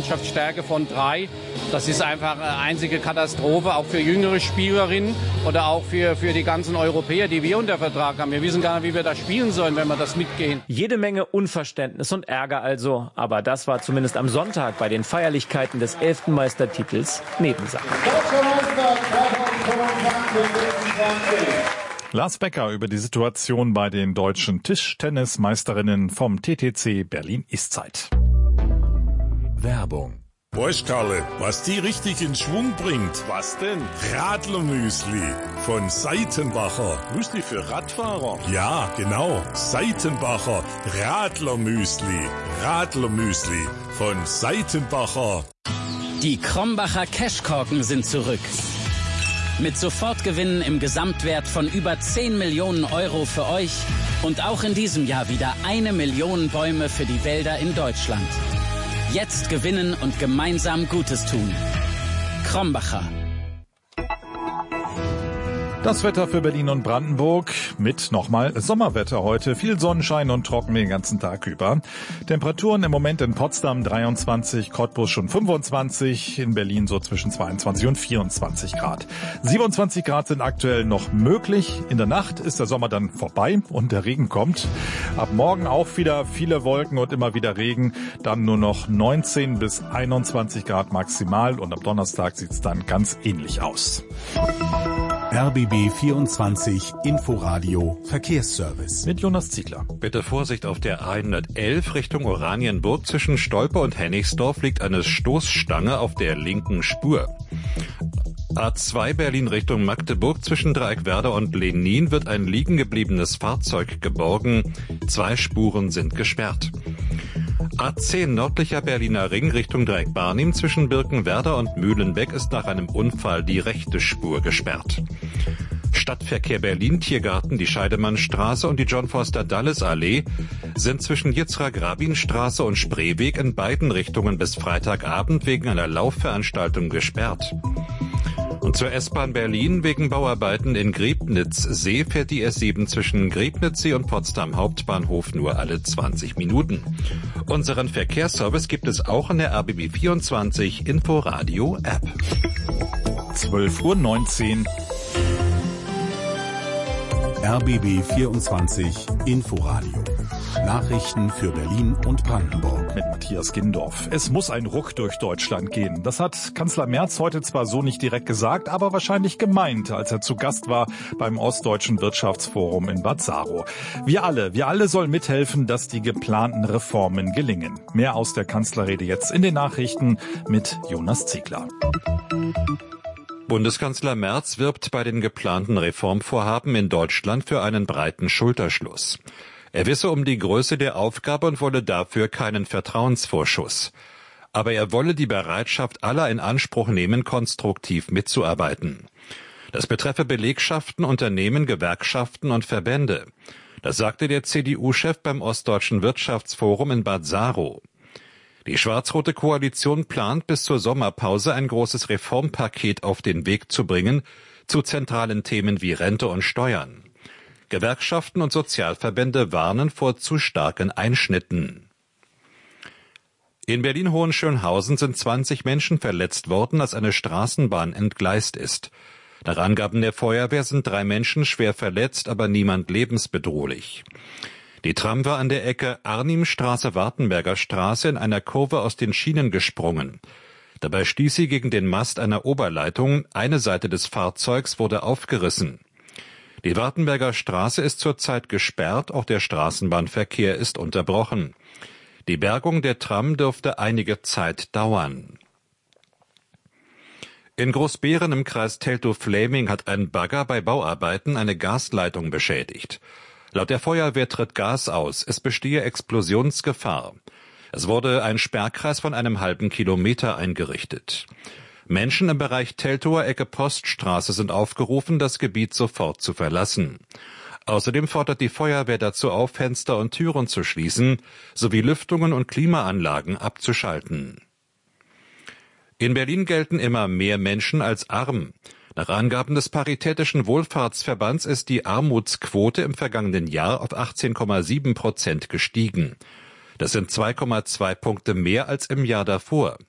Mannschaftsstärke von 3. Das ist einfach eine einzige Katastrophe, auch für jüngere Spielerinnen oder auch für die ganzen Europäer, die wir unter Vertrag haben. Wir wissen gar nicht, wie wir das spielen sollen, wenn wir das mitgehen. Jede Menge Unverständnis und Ärger also. Aber das war zumindest am Sonntag bei den Feierlichkeiten des 11. Meistertitels Nebensache. Deutscher Meister 2025. Lars Becker über die Situation bei den deutschen Tischtennismeisterinnen vom TTC Berlin-Eastside. Werbung. Weißt Karle, was die richtig in Schwung bringt? Was denn? Radlermüsli von Seitenbacher. Müsli für Radfahrer? Ja, genau. Seitenbacher Radlermüsli. Radlermüsli von Seitenbacher. Die Krombacher Cashkorken sind zurück. Mit Sofortgewinnen im Gesamtwert von über 10 Millionen Euro für euch und auch in diesem Jahr wieder 1 Million Bäume für die Wälder in Deutschland. Jetzt gewinnen und gemeinsam Gutes tun. Krombacher. Das Wetter für Berlin und Brandenburg mit nochmal Sommerwetter heute. Viel Sonnenschein und trocken den ganzen Tag über. Temperaturen im Moment in Potsdam 23, Cottbus schon 25, in Berlin so zwischen 22 und 24 Grad. 27 Grad sind aktuell noch möglich. In der Nacht ist der Sommer dann vorbei und der Regen kommt. Ab morgen auch wieder viele Wolken und immer wieder Regen. Dann nur noch 19 bis 21 Grad maximal und am Donnerstag sieht's dann ganz ähnlich aus. RBB 24 Inforadio Verkehrsservice. Mit Jonas Ziegler. Bitte Vorsicht auf der A111 Richtung Oranienburg. Zwischen Stolpe und Hennigsdorf liegt eine Stoßstange auf der linken Spur. A2 Berlin Richtung Magdeburg. Zwischen Dreieckwerder und Lenin wird ein liegen gebliebenes Fahrzeug geborgen. 2 Spuren sind gesperrt. A10 nördlicher Berliner Ring Richtung Dreieck-Barnim. Zwischen Birkenwerder und Mühlenbeck ist nach einem Unfall die rechte Spur gesperrt. Stadtverkehr Berlin, Tiergarten, die Scheidemannstraße und die John-Forster-Dulles-Allee sind zwischen Jitzra-Grabin-Straße und Spreeweg in beiden Richtungen bis Freitagabend wegen einer Laufveranstaltung gesperrt. Und zur S-Bahn Berlin wegen Bauarbeiten in Griebnitzsee fährt die S7 zwischen Griebnitzsee und Potsdam Hauptbahnhof nur alle 20 Minuten. Unseren Verkehrsservice gibt es auch in der RBB 24 Inforadio App. 12:19 Uhr. RBB 24 Inforadio. Nachrichten für Berlin und Brandenburg. Mit Matthias Gindorf. Es muss ein Ruck durch Deutschland gehen. Das hat Kanzler Merz heute zwar so nicht direkt gesagt, aber wahrscheinlich gemeint, als er zu Gast war beim Ostdeutschen Wirtschaftsforum in Bad Saro. Wir alle sollen mithelfen, dass die geplanten Reformen gelingen. Mehr aus der Kanzlerrede jetzt in den Nachrichten mit Jonas Ziegler. Bundeskanzler Merz wirbt bei den geplanten Reformvorhaben in Deutschland für einen breiten Schulterschluss. Er wisse um die Größe der Aufgabe und wolle dafür keinen Vertrauensvorschuss. Aber er wolle die Bereitschaft aller in Anspruch nehmen, konstruktiv mitzuarbeiten. Das betreffe Belegschaften, Unternehmen, Gewerkschaften und Verbände. Das sagte der CDU-Chef beim Ostdeutschen Wirtschaftsforum in Bad Saro. Die schwarz-rote Koalition plant, bis zur Sommerpause ein großes Reformpaket auf den Weg zu bringen, zu zentralen Themen wie Rente und Steuern. Gewerkschaften und Sozialverbände warnen vor zu starken Einschnitten. In Berlin-Hohenschönhausen sind 20 Menschen verletzt worden, als eine Straßenbahn entgleist ist. Nach Angaben der Feuerwehr sind 3 Menschen schwer verletzt, aber niemand lebensbedrohlich. Die Tram war an der Ecke Arnimstraße-Wartenberger Straße in einer Kurve aus den Schienen gesprungen. Dabei stieß sie gegen den Mast einer Oberleitung. Eine Seite des Fahrzeugs wurde aufgerissen. Die Wartenberger Straße ist zurzeit gesperrt, auch der Straßenbahnverkehr ist unterbrochen. Die Bergung der Tram dürfte einige Zeit dauern. In Großbeeren im Kreis Teltow-Fläming hat ein Bagger bei Bauarbeiten eine Gasleitung beschädigt. Laut der Feuerwehr tritt Gas aus, es bestehe Explosionsgefahr. Es wurde ein Sperrkreis von einem halben Kilometer eingerichtet. Menschen im Bereich Teltower Ecke Poststraße sind aufgerufen, das Gebiet sofort zu verlassen. Außerdem fordert die Feuerwehr dazu auf, Fenster und Türen zu schließen, sowie Lüftungen und Klimaanlagen abzuschalten. In Berlin gelten immer mehr Menschen als arm. Nach Angaben des Paritätischen Wohlfahrtsverbands ist die Armutsquote im vergangenen Jahr auf 18,7% gestiegen. Das sind 2,2 Punkte mehr als im Jahr davor.